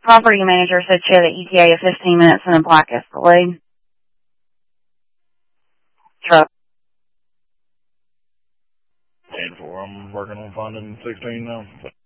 Property manager said she had an ETA of 15 minutes and a black Escalade truck. 10-4. I'm working on finding 16 now.